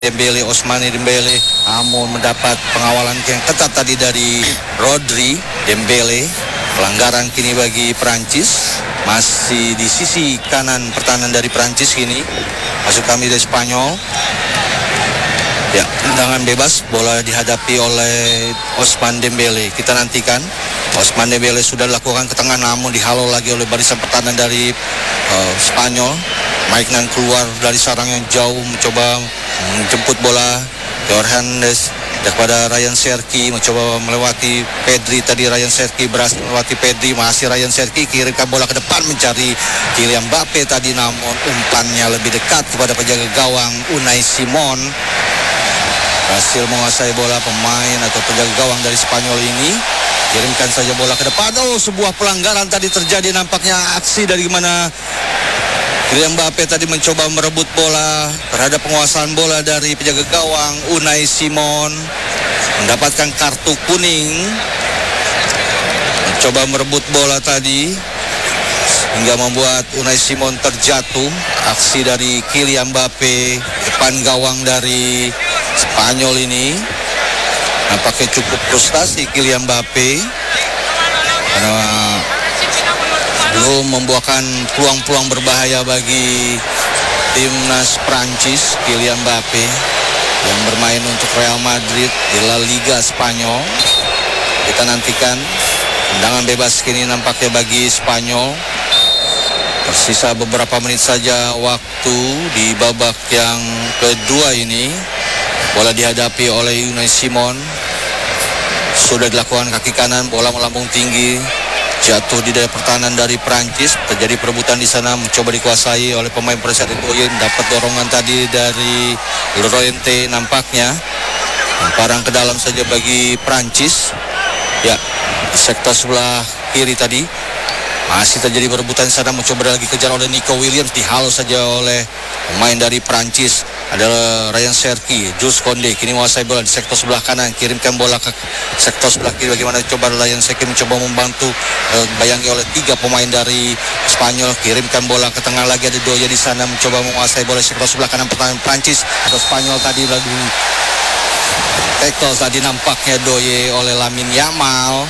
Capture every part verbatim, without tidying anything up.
Dembele, Ousmane Dembele, namun mendapat pengawalan yang ketat tadi dari Rodri. Dembele, pelanggaran kini bagi Prancis, masih di sisi kanan pertahanan dari Prancis kini, masuk kami dari Spanyol. Ya, tendangan bebas, bola dihadapi oleh Ousmane Dembele. Kita nantikan. Ousmane Dembele sudah dilakukan ke tengah, namun dihalau lagi oleh barisan pertahanan dari uh, Spanyol. Maignan keluar dari sarang yang jauh, mencoba menjemput bola. Theo Hernandez kepada Ryan Cherki, mencoba melewati Pedri. Tadi Ryan Cherki berhasil melewati Pedri, masih Ryan Cherki kirimkan bola ke depan mencari Kylian Mbappe tadi, namun umpannya lebih dekat kepada penjaga gawang Unai Simon. Berhasil menguasai bola pemain atau penjaga gawang dari Spanyol ini. Kirimkan saja bola ke depan. Oh, sebuah pelanggaran tadi terjadi, nampaknya aksi dari mana Kylian Mbappe tadi mencoba merebut bola terhadap penguasaan bola dari penjaga gawang Unai Simon, mendapatkan kartu kuning. Mencoba merebut bola tadi hingga membuat Unai Simon terjatuh. Aksi dari Kylian Mbappe depan gawang dari Spanyol ini nampaknya cukup frustasi Kylian Mbappe karena belum membuahkan peluang-peluang berbahaya bagi timnas Prancis. Kylian Mbappe yang bermain untuk Real Madrid di La Liga Spanyol. Kita nantikan tendangan bebas kini nampaknya bagi Spanyol. Tersisa beberapa menit saja waktu di babak yang kedua ini. Bola dihadapi oleh Unai Simon. Sudah dilakukan kaki kanan, bola melambung tinggi, jatuh di daerah pertahanan dari Prancis. Terjadi perebutan di sana, mencoba dikuasai oleh pemain Prancis. Dapat dorongan tadi dari Llorente nampaknya. Lemparan ke dalam saja bagi Prancis. Ya, di sektor sebelah kiri tadi masih terjadi perebutan di sana, mencoba lagi kejar oleh Nico Williams, dihalau saja oleh pemain dari Prancis. Adalah Ryan Cherki. Jules Koundé kini menguasai bola di sektor sebelah kanan, kirimkan bola ke sektor sebelah kiri. Bagaimana coba Ryan Cherki mencoba membantu, eh, bayangi oleh tiga pemain dari Spanyol. Kirimkan bola ke tengah lagi, ada Doye di sana mencoba menguasai bola di sektor sebelah kanan pertahanan Prancis atau Spanyol. Tadi lagu tackle tadi nampaknya Doye oleh Lamine Yamal.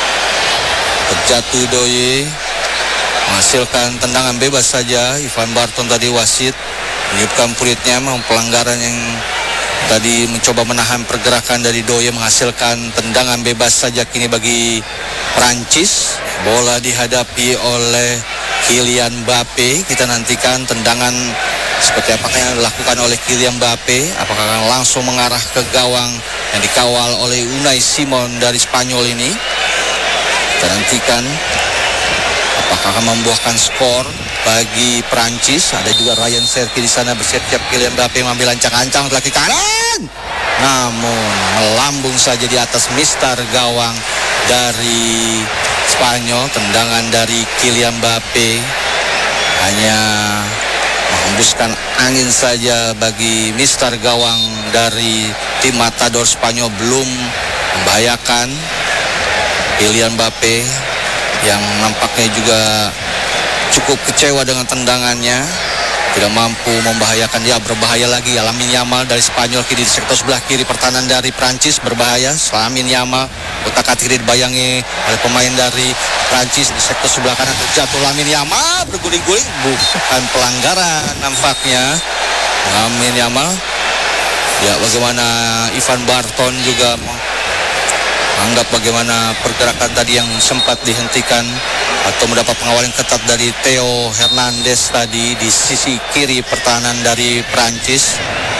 Terjatuh Doye, menghasilkan tendangan bebas saja. Ivan Barton tadi wasit meniupkan peluitnya, pelanggaran yang tadi mencoba menahan pergerakan dari Doye, menghasilkan tendangan bebas saja kini bagi Prancis. Bola dihadapi oleh Kylian Mbappe. Kita nantikan tendangan seperti apakah yang dilakukan oleh Kylian Mbappe. Apakah akan langsung mengarah ke gawang yang dikawal oleh Unai Simon dari Spanyol ini. Kita nantikan apakah akan membuahkan skor bagi Prancis. Ada juga Ryan Cherki di sana bersiap-siap. Kylian Mbappe mengambil ancang-ancang kaki kanan, namun melambung saja di atas mistar gawang dari Spanyol. Tendangan dari Kylian Mbappe hanya menghembuskan angin saja bagi mistar gawang dari tim Matador Spanyol, belum membahayakan. Kylian Mbappe yang nampaknya juga cukup kecewa dengan tendangannya, tidak mampu membahayakan. Dia berbahaya lagi. Lamine Yamal dari Spanyol kini di sektor sebelah kiri pertahanan dari Prancis berbahaya. Lamine Yamal otak-atik dibayangi oleh pemain dari Prancis di sektor sebelah kanan. Terjatuh Lamine Yamal, berguling-guling, bukan pelanggaran nampaknya Lamine Yamal. Ya, bagaimana Ivan Barton juga anggap bagaimana pergerakan tadi yang sempat dihentikan atau mendapat pengawalan ketat dari Theo Hernandez tadi di sisi kiri pertahanan dari Prancis.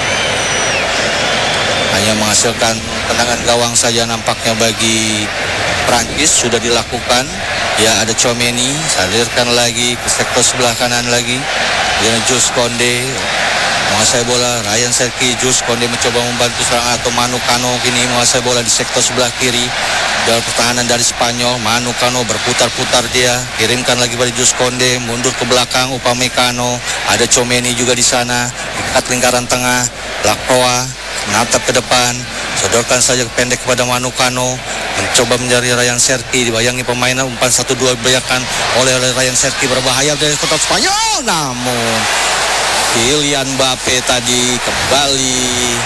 Hanya menghasilkan tendangan gawang saja nampaknya bagi Prancis. Sudah dilakukan. Ya, ada Tchouaméni, salirkan lagi ke sektor sebelah kanan lagi. Dengan Jules Koundé menguasai bola. Ryan Cherki, Jules Koundé mencoba membantu serangan atau Manu Kano kini menguasai bola di sektor sebelah kiri dalam pertahanan dari Spanyol. Manu Kano berputar-putar, dia kirimkan lagi pada Jules Koundé, mundur ke belakang Upamecano. Ada Tchouaméni juga di sana dekat lingkaran tengah. Lacroix menatap ke depan, sodorkan saja pendek kepada Manu Kano, mencoba mencari Ryan Cherki, dibayangi pemain. Umpan satu dua dibayangkan oleh, oleh Ryan Cherki, berbahaya dari kota Spanyol, namun Kylian Mbappe tadi kembali